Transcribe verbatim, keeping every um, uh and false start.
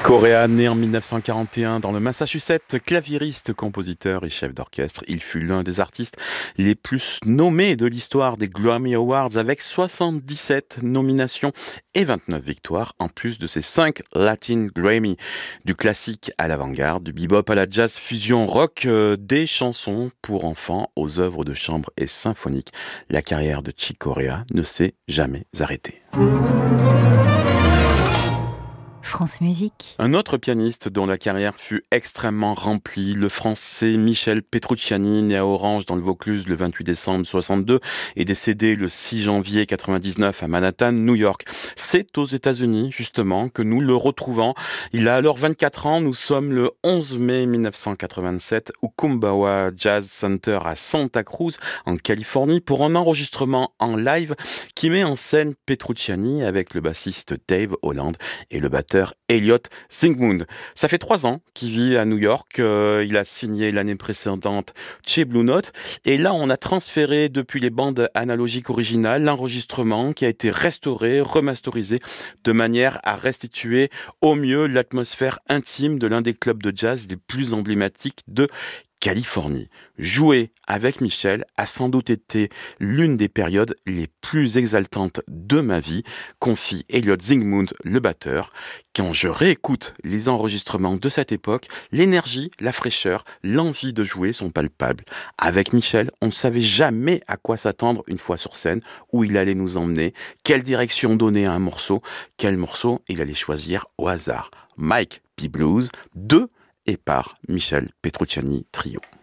Corea, né en mille neuf cent quarante et un dans le Massachusetts, claviériste, compositeur et chef d'orchestre, il fut l'un des artistes les plus nommés de l'histoire des Grammy Awards avec soixante-dix-sept nominations et vingt-neuf victoires, en plus de ses cinq Latin Grammy. Du classique à l'avant-garde, du bebop à la jazz fusion rock, euh, des chansons pour enfants aux œuvres de chambre et symphoniques, la carrière de Chick Corea ne s'est jamais arrêtée. France Musique. Un autre pianiste dont la carrière fut extrêmement remplie, le français Michel Petrucciani, né à Orange dans le Vaucluse le vingt-huit décembre soixante-deux et décédé le six janvier quatre-vingt-dix-neuf à Manhattan, New York. C'est aux États-Unis, justement, que nous le retrouvons. Il a alors vingt-quatre ans, nous sommes le onze mai mille neuf cent quatre-vingt-sept au Kumbawa Jazz Center à Santa Cruz, en Californie, pour un enregistrement en live qui met en scène Petrucciani avec le bassiste Dave Holland et le batteur Elliot Zygmunt. Ça fait trois ans qu'il vit à New York. Euh, il a signé l'année précédente chez Blue Note. Et là, on a transféré depuis les bandes analogiques originales l'enregistrement qui a été restauré, remasterisé, de manière à restituer au mieux l'atmosphère intime de l'un des clubs de jazz les plus emblématiques de Californie. Jouer avec Michel a sans doute été l'une des périodes les plus exaltantes de ma vie, confie Elliot Zygmunt, le batteur. Quand je réécoute les enregistrements de cette époque, l'énergie, la fraîcheur, l'envie de jouer sont palpables. Avec Michel, on ne savait jamais à quoi s'attendre une fois sur scène, où il allait nous emmener, quelle direction donner à un morceau, quel morceau il allait choisir au hasard. Mike P. Blues, deux et par Michel Petrucciani Trio.